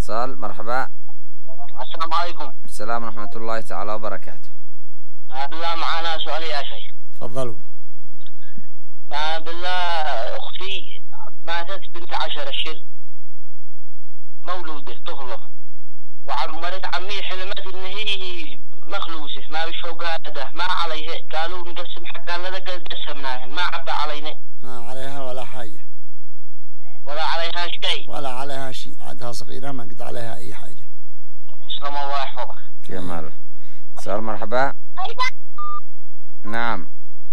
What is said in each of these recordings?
اتصال. مرحبا. السلام عليكم. السلام ورحمة الله تعالى وبركاته. بالله معنا سؤال يا شيخ. تفضلوا. بالله أختي ماتت بنت 10 أشهر، مولودة طفلة، وعمرت عمي حلمت إن هي مخلوصة ما بش فوقها ده، ما عليها، قالوا نقسم حتى لنا قسمناها، ما عبى علينا. ما عليها ولا حاجة. ولا عليها شيء. ولا عليها شيء، عادها صغيرة ما قد عليها أي حاجة. سلام الله يحفظك. في أمان الله. اتصال. مرحبا. نعم.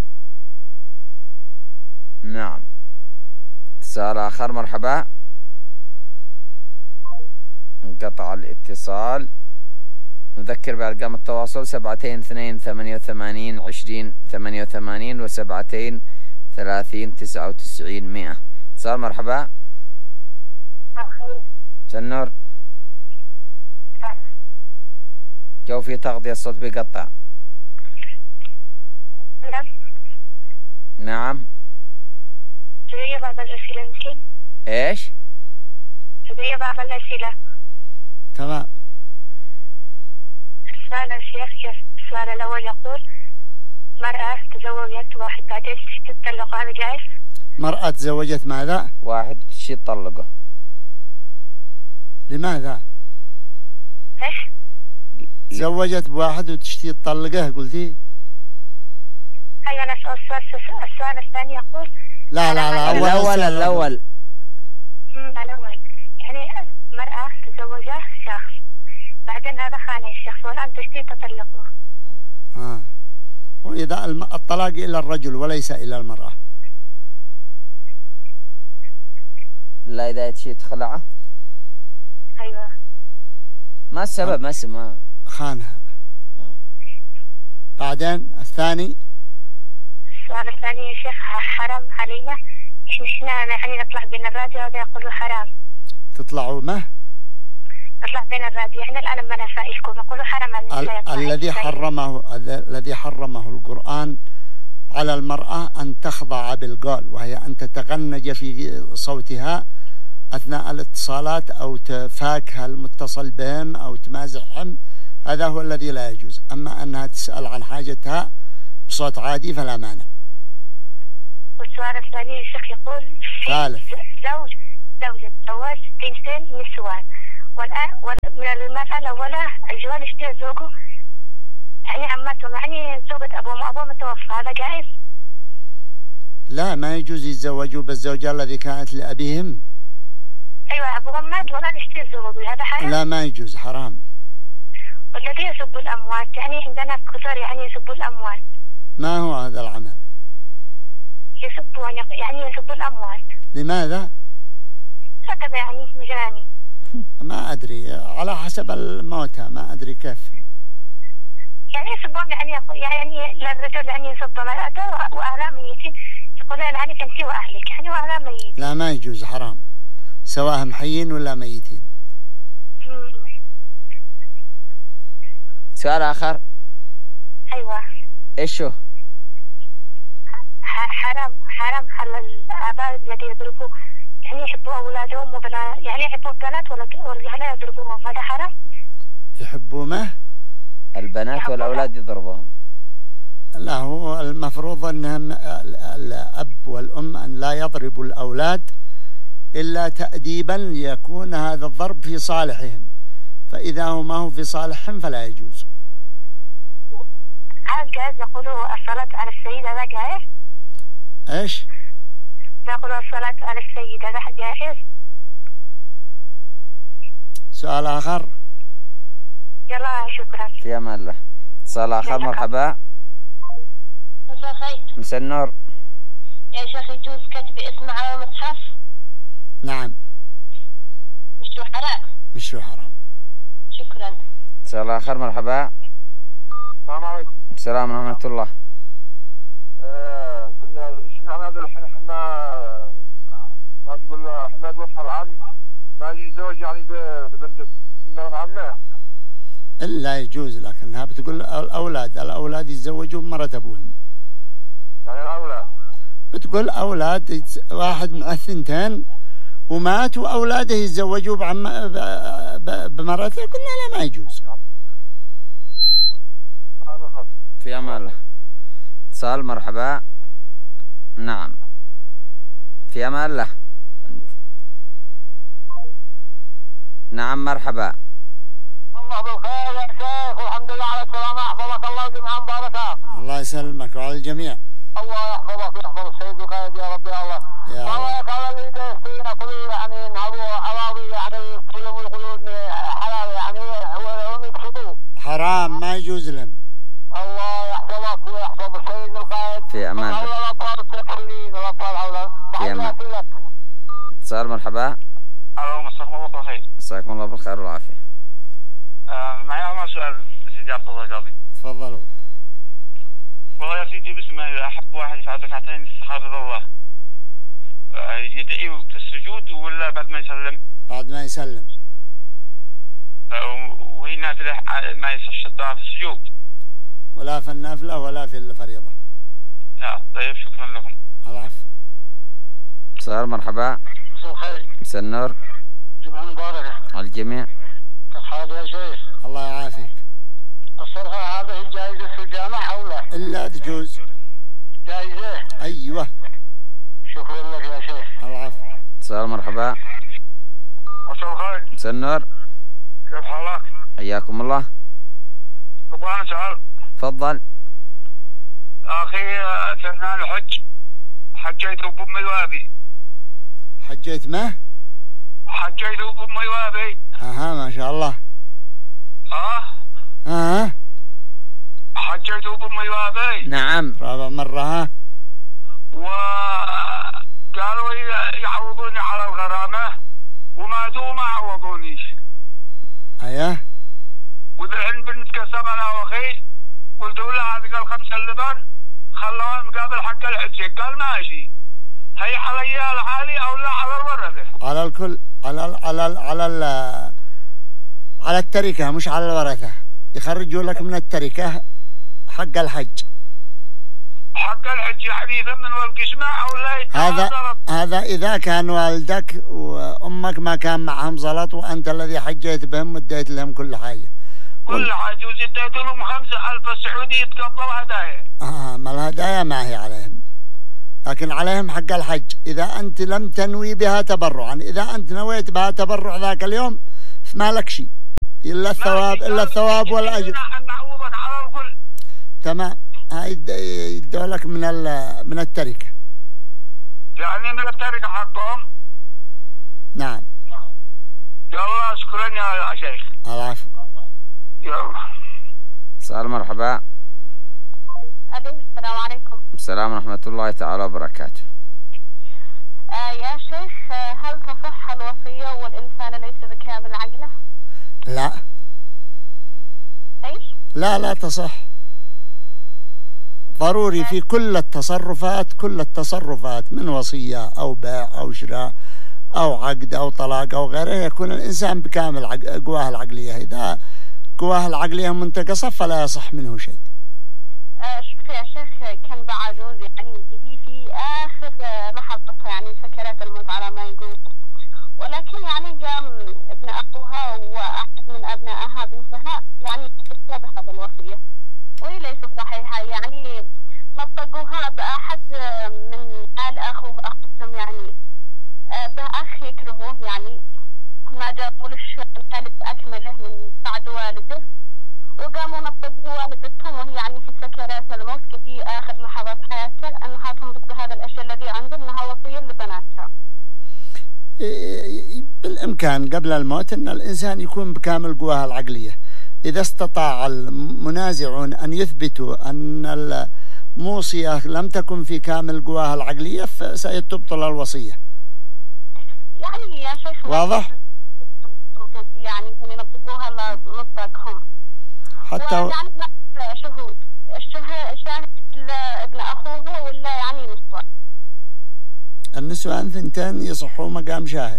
نعم. اتصال آخر. مرحبا. انقطع الاتصال. نذكر بأرقام التواصل 72282088 و 7230999100. اتصال. مرحبا. سنور. جو في تغذية، الصوت بيقطع. نعم. تدري بعض الأسئلة يمكن؟ ايش؟ تدري بعض الأسئلة. تمام. السؤال يا شيخ، السؤال الأول يقول: مرأة تزوجت واحد بعدين تطلق، هذا جائز؟ مرأة تزوجت ماذا؟ واحد شي تطلقه. لماذا؟ ايش؟ تزوجت بواحد وتشتي تطلقه قلتي؟ أيوة أنا السؤال الثاني يقول: لا الأول الأول يعني مرأة تزوجها شخص، بعدين هذا خانه الشخص والآن تشتي تطلقه. وإذا الطلاق إلى الرجل وليس إلى المرأة. لا إذا شي تخلعه. أيوة. ما السبب؟ ما اسمه خانها. بعدين الثاني. السؤال الثاني يا شيخ: حرام علينا إحنا يعني نطلع بين الراديو، هذا يقولوا حرام. تطلعوا ما؟ نطلع بين الراديو، إحنا الآن لما نسائلكم يقولوا حرام علينا. الذي حرمه القرآن على المرأة أن تخضع بالقول، وهي أن تتغنج في صوتها أثناء الاتصالات أو تفاكها المتصل بهم أو تمازحهم، هذا هو الذي لا يجوز. أما أنها تسأل عن حاجتها بصوت عادي فلا مانع. والسؤال الثاني يا شيخ يقول: زوجة زواج بنتين نسوان، والآن من المرأة الأولى الجوال اشترى زوجه يعني عمتهم، يعني زوجة أبوه متوفى، هذا جائز؟ لا، ما يجوز يتزوجوا بالزوجة الذي كانت لأبيهم. أيوة أبوهم مات والآن اشترى زوجه، هذا حرام؟ لا ما يجوز، حرام. والذي يسب الأموات، يعني عندنا كثر يعني يسب الأموات. ما هو هذا العمل؟ يسبوا يعني يسبوا الأموات. لماذا؟ هكذا يعني مجاني. ما أدري، على حسب الموتى، ما أدري كيف. يعني يسبون يعني للرجل يعني يسب مرأته وأهلها ميتين، يقول لها عنك أنت وأهلك يعني وأهلها ميتين. لا ما يجوز، حرام، سواء حيين ولا ميتين. سؤال آخر. أيوة. إيش هو؟ حرام على الآباء الذين يضربوا يعني يحبوا أولادهم يعني يحبوا البنات ولا يضربوهم، هذا حرام؟ يحبوا ما؟ البنات والأولاد يضربوهم. لا، هو المفروض أنهم الأب والأم أن لا يضربوا الأولاد إلا تأديبا يكون هذا الضرب في صالحهم، فإذا هو ما هو في صالحهم فلا يجوز. هل جائز يقولوا الصلاة على السيد، هذا جائز؟ ايش؟ يقولوا الصلاة على السيد، هذا جائز؟ سؤال آخر. يلا شكرا. في أمان الله. اتصال آخر. مرحبا. مساء الخير. مساء النور. يا شيخ يجوز كتب اسم على المصحف؟ نعم. مش حرام؟ مش حرام. شكرا. اتصال آخر. مرحبا. السلام عليكم. السلام ورحمة الله. قلنا سمعنا هذا الحين احنا ما تقول احنا وصل العام ما يتزوج يعني ببنت من عمه. لا يجوز، لكنها بتقول الأولاد يتزوجوا بمرة أبوهم. يعني الأولاد بتقول أولاد واحد مع الثنتين ومات وأولاده يتزوجوا بمرته قلنا لا ما يجوز. في أمان الله. اتصال مرحبا. نعم في أمان الله. نعم مرحبا. الله بالخير يا شيخ والحمد لله على السلامة. أحفظك الله جميعا بارك. الله يسلمك وعلى الجميع. الله يحفظك ويحفظ السيد القائد يا رب يا الله. يا الله يكرم اللي يدرسينا كل يعني نهبوا أراضي يعني كلهم يقولون حلال يعني وهم يقصدوا. حرام ما يجوز لهم. الله يحفظك ويحفظ السيد القائد. في أمان الله. حول الأطفال التكفيرين والأطفال حول. في أمان. اتصال مرحبا. الو مساكم الله بالخير. مساكم الله بالخير والعافية. معي أول سؤال سيدي عبد الله قاضي. تفضلوا. والله يا سيدي بسم الله أحب واحد يفعل ركعتين استخارة الله يدعي في السجود ولا بعد ما يسلم؟ بعد ما يسلم. وهي نافلة ما يصح الدعاء في السجود ولا في النافلة ولا في الفريضة. طيب شكرا لكم. العفو. اتصال مرحبا. مساء الخير. مساء النور. جمعة مباركة على الجميع. كيف حالك يا شيخ؟ الله يعافيك. الصرفة هذه جائزة في الجامعة أو لا؟ إلا تجوز. جائزة؟ أيوة. شكرا لك يا شيخ. العفو. اتصال مرحبا. مساء الخير. مساء النور. كيف حالك؟ حياكم الله. أبغى أسأل. تفضل. أخي ثنان الحج حجيت بأمي وأبي. حجيت ما؟ حجيت بأمي وأبي. أها ما شاء الله. حجيت بأمي وأبي. نعم. رابع مرة. ها. وقالوا يعوضوني على الغرامة وما عوضونيش. أيه. ودحين بنتقسم أنا وأخي والدولة هذه قال 5 اللبن خلوها مقابل حق الحج. قال ماشي. هي علي الحالي أو لا على الورثة؟ على الكل. على التركة مش على الورثة. يخرجوا لك من التركة حق الحج. حق الحج يعني ثمن والقسمة أو لا؟ هذا إذا كان والدك وأمك ما كان معهم زلط وأنت الذي حجيت بهم وديت لهم كل حاجة. كل حاجة وزدت لهم 5,000 سعودي يتقبل هدايا. ما الهدايا ما هي عليهم، لكن عليهم حق الحج. إذا أنت لم تنوي بها تبرعا، إذا أنت نويت بها تبرع ذاك اليوم ما لك شيء إلا الثواب والأجر. نعوضك على الكل. تمام. هاي يدوا لك من التركة. يعني من التركة حقهم. نعم. يلا شكرا يا شيخ. العفو. يلا. سؤال مرحبا. السلام عليكم. السلام ورحمة الله تعالى وبركاته. يا شيخ هل تصح الوصية والإنسان ليس بكامل عقله؟ لا. ايش؟ لا تصح. ضروري في كل التصرفات من وصية أو بيع أو شراء أو عقد أو طلاق أو غيره يكون الإنسان بكامل قواه العقلية. إذا قواه العقلية منتقصة فلا يصح منه شيء. شوف يا شيخ كان بعجوز يعني في آخر لحظتها يعني سكرات الموت على ما يقول، ولكن يعني قام ابن أخوها وأحد من أبنائها بنتها يعني استبه هذا الوصية وهي ليست صحيحة. يعني نطقوها بأحد من آل أخوهم يعني بأخ يكرهوه يعني ما جابولش المال بأكمله من بعد والده، وقاموا نطقوا والدتهم وهي يعني في سكرات الموت كدي آخر لحظات حياتها أنها تنطق بهذا الأشياء الذي عنده أنها وصية لبناتها. بالإمكان قبل الموت أن الإنسان يكون بكامل قواه العقلية. إذا استطاع المنازعون أن يثبتوا أن الموصية لم تكن في كامل قواها العقلية فسيتبطل الوصية. يعني يا شيخ واضح؟ يعني ينطقوها لنطقهم حتى يعني شهود الشاهد ابن أخوه ولا يعني نسوان؟ النسوان 2 يصحوا مقام شاهد.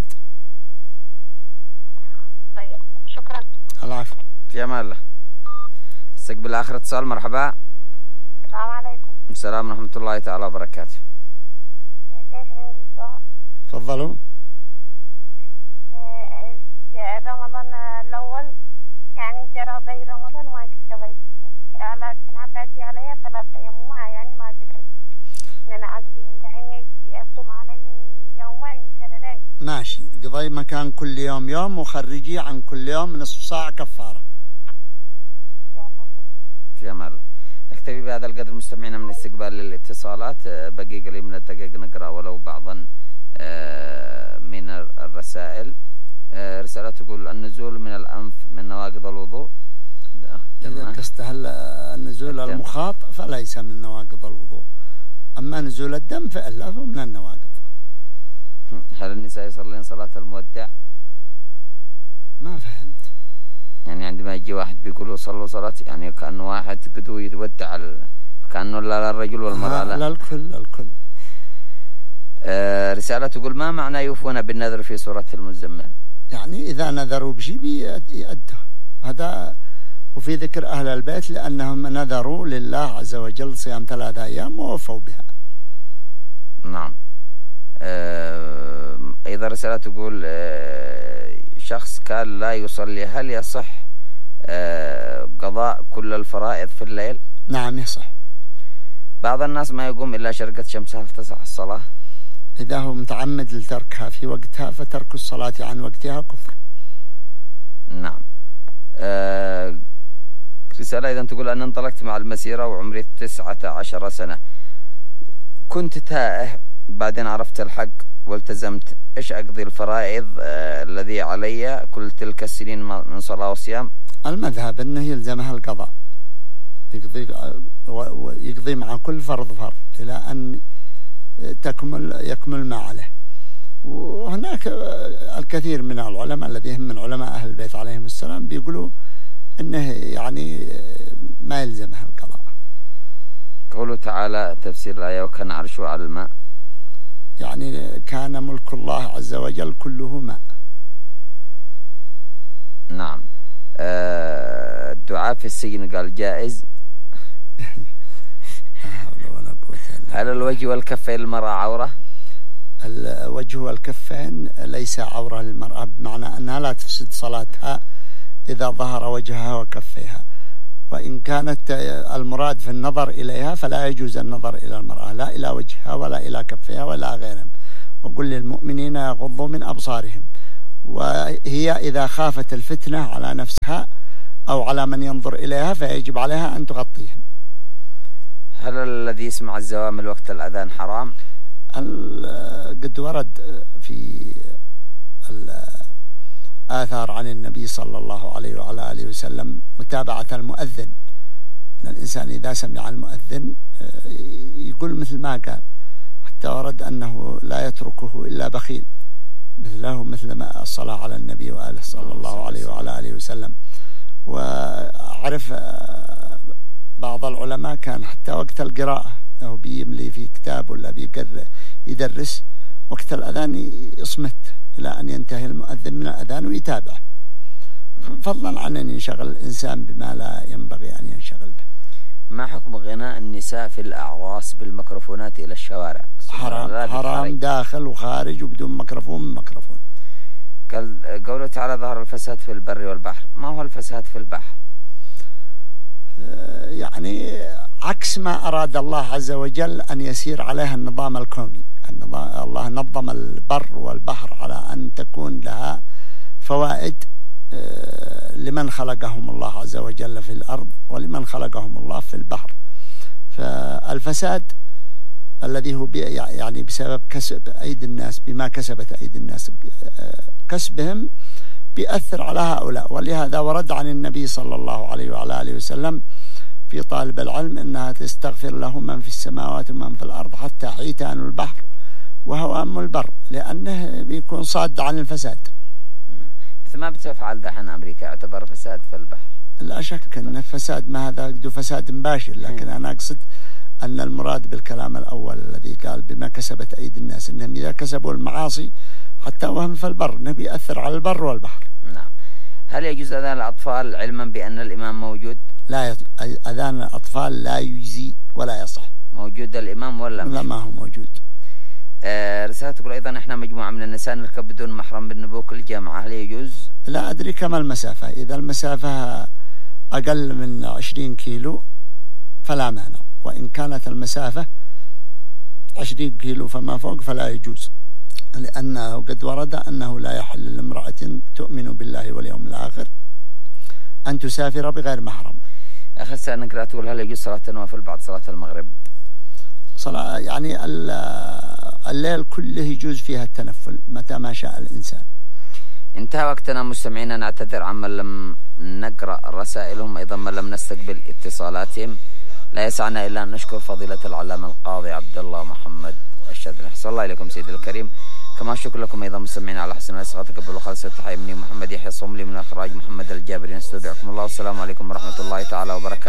طيب شكرا. العفو. في أمان الله. استقبل آخر اتصال. مرحبا. السلام عليكم. السلام ورحمة الله تعالى وبركاته. يا شيخ عندي سؤال. تفضلوا. رمضان الأول يعني جرى بي رمضان ما قد قضيت، لكن عباتي عليها 3 أيام وما يعني ما قدرت إن أنا أقضيهم. دحين يصوم علي يومين كررين. ماشي، قضي مكان كل يوم يوم وخرجي عن كل يوم نصف ساعة كفارة. في أمان الله. نكتفي بهذا القدر مستمعينا من استقبال للاتصالات. بقي قليل من الدقائق نقرأ ولو بعضا من الرسائل. رسالة تقول النزول من الأنف من نواقض الوضوء. إذا تستهل النزول المخاط فليس من نواقض الوضوء، أما نزول الدم فإلا هو من النواقض. هل النساء يصلين صلاة المودع؟ ما فهمت. يعني عندما يجي واحد بيقولوا صلوا صلاة، يعني كأنه واحد قدو يتودع كأنه لا الرجل والمرأة لا الكل. رسالة تقول ما معنى يوفون بالنذر في سورة المزمل؟ يعني إذا نذروا بشيء يأدوا هذا. وفي ذكر أهل البيت لأنهم نذروا لله عز وجل صيام 3 أيام ووفوا بها. نعم. أيضا رسالة تقول شخص كان لا يصلي، هل يصح قضاء كل الفرائض في الليل؟ نعم يصح. بعض الناس ما يقوم إلا شرقة شمس، هل تصح الصلاة؟ إذا هو متعمد لتركها في وقتها فترك الصلاة عن وقتها كفر. نعم. رسالة إذا تقول أنا انطلقت مع المسيرة وعمري 19 سنة، كنت تائه بعدين عرفت الحق والتزمت، إيش أقضي الفرائض الذي علي كل تلك السنين من صلاة وصيام؟ المذهب أنه يلزمها القضاء، يقضي مع كل فرض إلى أن يكمل ما عليه. وهناك الكثير من العلماء الذين من علماء أهل البيت عليهم السلام بيقولوا أنه يعني ما يلزمها القضاء. قوله تعالى تفسير الآية وكان عرشه على الماء، يعني كان ملك الله عز وجل كله ماء. نعم. الدعاء في السجن قال جائز. هل الوجه والكفين للمرأة عورة؟ الوجه والكفين ليس عورة للمرأة، بمعنى أنها لا تفسد صلاتها إذا ظهر وجهها وكفيها. وإن كانت المراد في النظر إليها فلا يجوز النظر إلى المرأة، لا إلى وجهها ولا إلى كفيها ولا غيرهم. وقل للمؤمنين يغضوا من أبصارهم. وهي إذا خافت الفتنة على نفسها أو على من ينظر إليها فيجب عليها أن تغطيهم. هل الذي يسمع الزوامل وقت الأذان حرام؟ قد ورد في الآثار عن النبي صلى الله عليه وعلى آله وسلم متابعة المؤذن، أن الإنسان إذا سمع المؤذن يقول مثل ما قال، حتى ورد أنه لا يتركه إلا بخيل، مثل ما الصلاة على النبي وآله صلى الله عليه وعلى آله وسلم. وعرف بعض العلماء كان حتى وقت القراءة أو بيملي في كتاب ولا يدرس وقت الأذان يصمت إلى أن ينتهي المؤذن من الأذان ويتابع، فضلا عن أن ينشغل الإنسان بما لا ينبغي أن ينشغل به. ما حكم غناء النساء في الأعراس بالميكروفونات إلى الشوارع؟ حرام داخل وخارج وبدون ميكروفون. قوله تعالى ظهر الفساد في البر والبحر، ما هو الفساد في البحر؟ يعني عكس ما أراد الله عز وجل أن يسير عليها النظام الكوني. الله نظم البر والبحر على أن تكون لها فوائد لمن خلقهم الله عز وجل في الأرض ولمن خلقهم الله في البحر. فالفساد الذي هو يعني بسبب كسب أيدي الناس، بما كسبت أيدي الناس، كسبهم بيأثر على هؤلاء. ولهذا ورد عن النبي صلى الله عليه وعلى آله وسلم في طالب العلم أنها تستغفر له من في السماوات ومن في الأرض حتى حيتان البحر وهوام البر، لأنه بيكون صاد عن الفساد. مثل ما بتفعل دحين أمريكا يعتبر فساد في البحر. لا شك أن فساد، ما هذا قد فساد مباشر، لكن أنا أقصد أن المراد بالكلام الأول الذي قال بما كسبت أيدي الناس، أنهم إذا كسبوا المعاصي حتى وهم في البر نبي يأثر على البر والبحر. نعم. هل يجوز أذان الأطفال علما بأن الإمام موجود؟ لا، أذان الأطفال لا يجزي ولا يصح. موجود الإمام ولا لا؟ ما هو موجود. رسالة تقول أيضا إحنا مجموعة من النساء نركب بدون محرم بالنبوك الجامعة، هل يجوز؟ لا أدري كم المسافة. إذا المسافة أقل من 20 كيلو فلا مانع، وإن كانت المسافة 20 كيلو فما فوق فلا يجوز، لأنه قد ورد أنه لا يحل لامرأة تؤمن بالله واليوم الآخر أن تسافر بغير محرم. أخي سأنقرأ تقول هل يجوز صلاة النوافل بعد صلاة المغرب؟ صلاة يعني الليل كله يجوز فيها التنفل متى ما شاء الإنسان. انتهى وقتنا مستمعينا، نعتذر عمن لم نقرأ رسائلهم، أيضا من لم نستقبل اتصالاتهم. لا يسعنا إلا أن نشكر فضيلة العلامة القاضي عبد الله محمد الشاذلي. أحسن الله إليكم سيدي الكريم، كما شكر لكم أيضا مستمعينا على حسن الإصغاء. تقبلوا خالص التحية مني محمد يحيى الصوملي، من الإخراج محمد الجابري. نستودعكم الله والسلام عليكم ورحمة الله تعالى وبركاته.